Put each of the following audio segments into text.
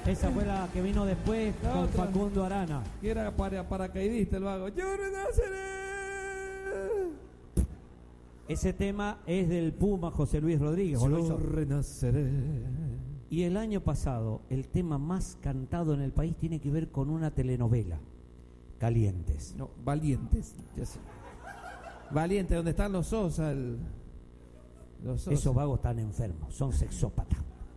Esa fue la que vino después La con otra. Facundo Arana. Que era paracaidista el vago. Yo renaceré. Ese tema es del Puma José Luis Rodríguez. ¿o lo Yo hizo? renaceré. Y el año pasado, el tema más cantado en el país tiene que ver con una telenovela, Calientes. No, Valientes. Ya sé. Valientes, donde están los Sosa. Los Sosa. Esos vagos están enfermos, son sexópatas.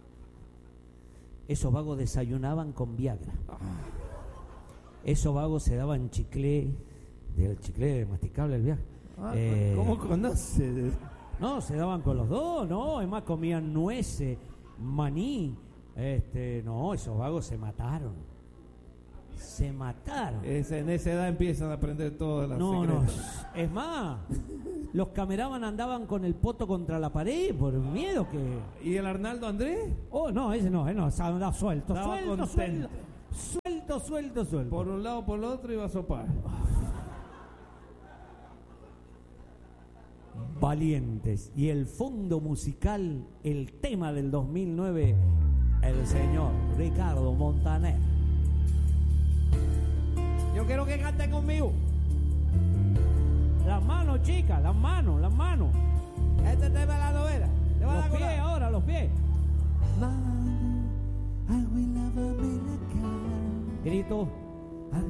Esos vagos desayunaban con Viagra. Esos vagos se daban chicle, del chicle masticable, el Viagra. ¿Cómo conoce? No, se daban con los dos, no, además comían nueces, maní. No, esos vagos se mataron. Se mataron. En esa edad empiezan a aprender todas las No, secretas. es más, los cameraman andaban con el poto contra la pared por miedo que... ¿Y el Arnaldo Andrés? Oh, no, ese no, andaba suelto, Estaba contento. suelto. Por un lado, por el otro iba a sopar. Valientes. Y el fondo musical, el tema del 2009, el señor Ricardo Montaner. Yo quiero que canten conmigo. Las manos, chicas, las manos. Este tema de la novela. ¿Te vas a Los dar pies cola? ahora, los pies. I will love a Grito.